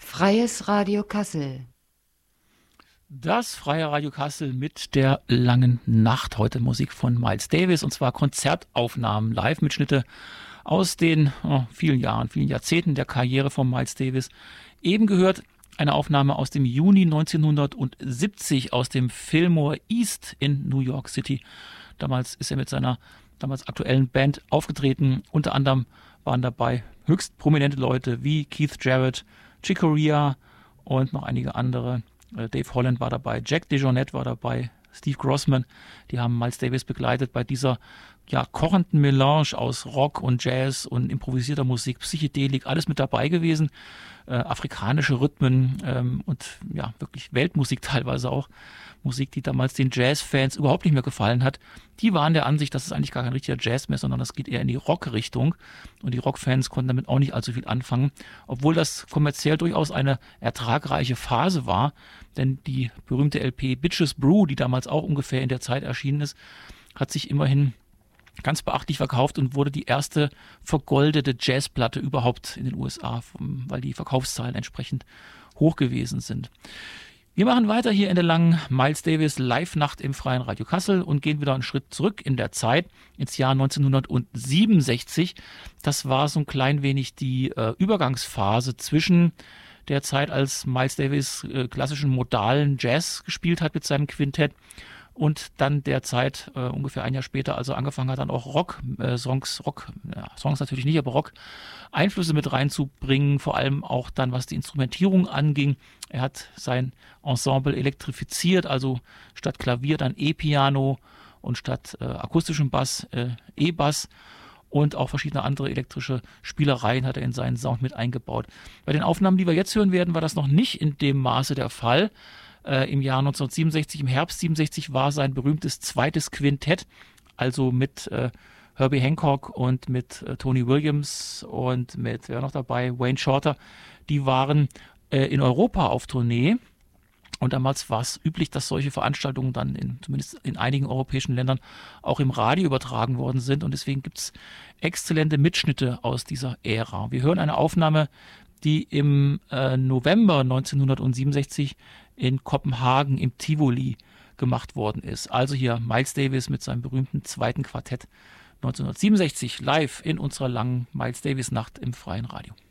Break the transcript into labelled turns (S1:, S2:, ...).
S1: Freies Radio Kassel.
S2: Das Freie Radio Kassel mit der langen Nacht. Heute Musik von Miles Davis, und zwar Konzertaufnahmen, Live-Mitschnitte aus den vielen Jahren, vielen Jahrzehnten der Karriere von Miles Davis. Eben gehört eine Aufnahme aus dem Juni 1970 aus dem Fillmore East in New York City. Damals ist er mit seiner damals aktuellen Band aufgetreten. Unter anderem waren dabei höchst prominente Leute wie Keith Jarrett, Chick Corea und noch einige andere. Dave Holland war dabei, Jack DeJohnette war dabei, Steve Grossman. Die haben Miles Davis begleitet bei dieser kochenden Melange aus Rock und Jazz und improvisierter Musik, Psychedelik, alles mit dabei gewesen. Afrikanische Rhythmen und wirklich Weltmusik teilweise auch. Musik, die damals den Jazz-Fans überhaupt nicht mehr gefallen hat. Die waren der Ansicht, das ist eigentlich gar kein richtiger Jazz mehr, sondern das geht eher in die Rock-Richtung. Und die Rock-Fans konnten damit auch nicht allzu viel anfangen, obwohl das kommerziell durchaus eine ertragreiche Phase war. Denn die berühmte LP Bitches Brew, die damals auch ungefähr in der Zeit erschienen ist, hat sich immerhin ganz beachtlich verkauft und wurde die erste vergoldete Jazzplatte überhaupt in den USA, weil die Verkaufszahlen entsprechend hoch gewesen sind. Wir machen weiter hier in der langen Miles Davis Live-Nacht im Freien Radio Kassel und gehen wieder einen Schritt zurück in der Zeit, ins Jahr 1967. Das war so ein klein wenig die Übergangsphase zwischen der Zeit, als Miles Davis klassischen modalen Jazz gespielt hat mit seinem Quintett, und dann der Zeit ungefähr ein Jahr später, also angefangen hat, dann auch Songs natürlich nicht, aber Rock-Einflüsse mit reinzubringen, vor allem auch dann, was die Instrumentierung anging. Er hat sein Ensemble elektrifiziert, also statt Klavier dann E-Piano und statt akustischem Bass E-Bass, und auch verschiedene andere elektrische Spielereien hat er in seinen Sound mit eingebaut. Bei den Aufnahmen, die wir jetzt hören werden, war das noch nicht in dem Maße der Fall. Im Jahr 1967, im Herbst 67, war sein berühmtes zweites Quintett, also mit Herbie Hancock und mit Tony Williams und mit, wer noch dabei, Wayne Shorter. Die waren in Europa auf Tournee, und damals war es üblich, dass solche Veranstaltungen dann zumindest in einigen europäischen Ländern auch im Radio übertragen worden sind, und deswegen gibt es exzellente Mitschnitte aus dieser Ära. Wir hören eine Aufnahme, die im November 1967 in Kopenhagen im Tivoli gemacht worden ist. Also hier Miles Davis mit seinem berühmten zweiten Quartett 1967 live in unserer langen Miles Davis Nacht im Freien Radio.